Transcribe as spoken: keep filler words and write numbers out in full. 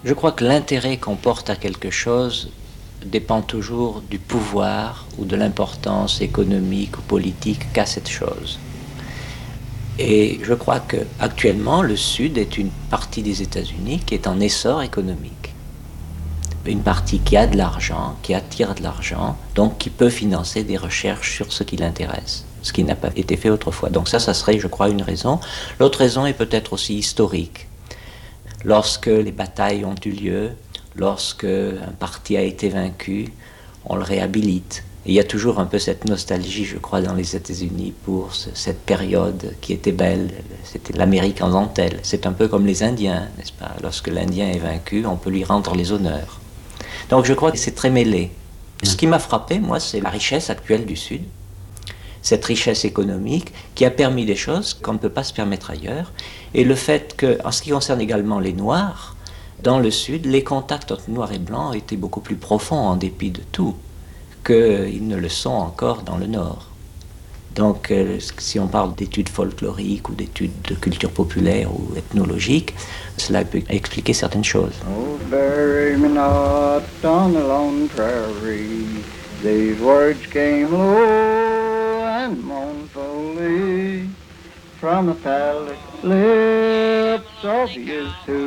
Je crois que l'intérêt qu'on porte à quelque chose dépend toujours du pouvoir ou de l'importance économique ou politique qu'a cette chose. Et je crois qu'actuellement, le Sud est une partie des États-Unis qui est en essor économique. Une partie qui a de l'argent, qui attire de l'argent, donc qui peut financer des recherches sur ce qui l'intéresse, ce qui n'a pas été fait autrefois. Donc ça, ça serait, je crois, une raison. L'autre raison est peut-être aussi historique. Lorsque les batailles ont eu lieu, lorsque un parti a été vaincu, on le réhabilite. Et il y a toujours un peu cette nostalgie, je crois, dans les États-Unis pour ce, cette période qui était belle. C'était l'Amérique en dentelle. C'est un peu comme les Indiens, n'est-ce pas? Lorsque l'Indien est vaincu, on peut lui rendre les honneurs. Donc je crois que c'est très mêlé. Ce qui m'a frappé, moi, c'est la richesse actuelle du Sud. Cette richesse économique qui a permis des choses qu'on ne peut pas se permettre ailleurs. Et le fait que, en ce qui concerne également les Noirs, dans le Sud, les contacts entre Noirs et Blancs étaient beaucoup plus profonds en dépit de tout qu'ils ne le sont encore dans le Nord. Donc, euh, si on parle d'études folkloriques ou d'études de culture populaire ou ethnologique, cela peut expliquer certaines choses. Oh, bury me not on the lone prairie. These words came low and mournfully from the pallid lips of youth who